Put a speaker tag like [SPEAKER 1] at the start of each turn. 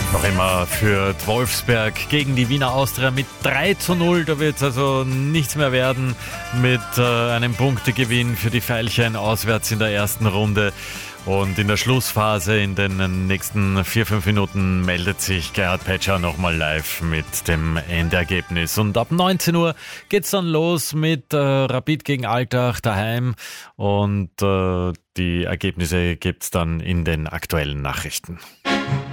[SPEAKER 1] Noch immer für Wolfsberg gegen die Wiener Austria mit 3:0. Da wird es also nichts mehr werden mit einem Punktegewinn für die Veilchen auswärts in der ersten Runde. Und in der Schlussphase, in den nächsten 4-5 Minuten, meldet sich Gerhard Peitscher nochmal live mit dem Endergebnis. Und ab 19 Uhr geht's dann los mit Rapid gegen Altach daheim. Und die Ergebnisse gibt's dann in den aktuellen Nachrichten.